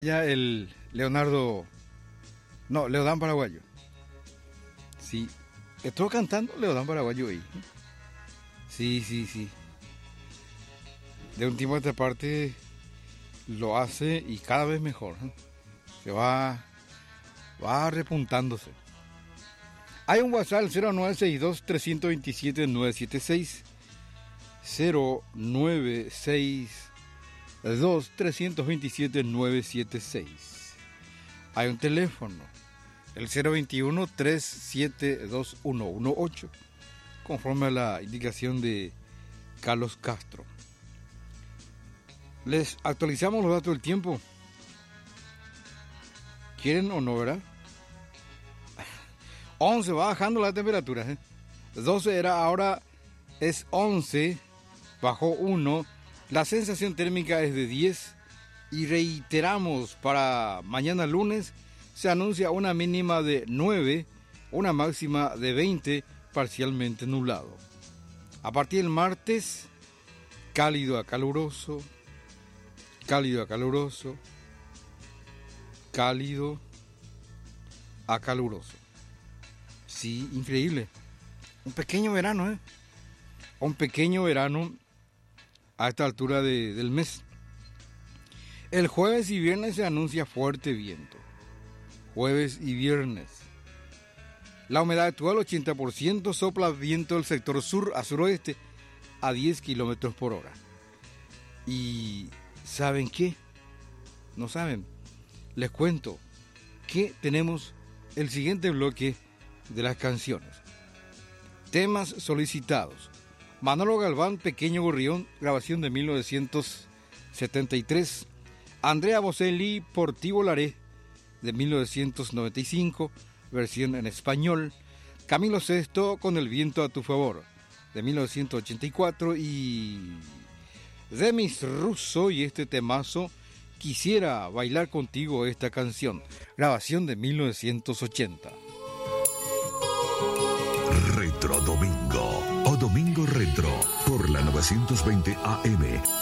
Ya el Leonardo, no, Leodán Paraguayo. Sí, estuvo cantando Leodán Paraguayo ahí. Sí. De un tiempo a esta parte lo hace y cada vez mejor. Se va repuntándose. Hay un WhatsApp, el 0962-327-976. 0962-327-976. Hay un teléfono, el 021-372-118, conforme a la indicación de Carlos Castro. Les actualizamos los datos del tiempo. ¿Quieren o no, verdad? 11, va bajando la temperatura. 12 era, ahora es 11, bajó 1. La sensación térmica es de 10. Y reiteramos, para mañana lunes se anuncia una mínima de 9, una máxima de 20, parcialmente nublado. A partir del martes, cálido a caluroso, cálido a caluroso, cálido a caluroso. Sí, increíble. Un pequeño verano, un pequeño verano a esta altura del mes. El jueves y viernes se anuncia fuerte viento. Jueves y viernes. La humedad actual 80%, sopla viento del sector sur a suroeste a 10 kilómetros por hora. ¿Y saben qué? ¿No saben? Les cuento que tenemos el siguiente bloque de las canciones. Temas solicitados. Manolo Galván, Pequeño Gorrión, grabación de 1973. Andrea Bocelli, Por ti volaré, de 1995, versión en español. Camilo Sesto, Con el viento a tu favor, de 1984. Y Demis Russo y este temazo, Quisiera bailar contigo esta canción, grabación de 1980. Retro Domingo o Domingo Retro por la 920 AM.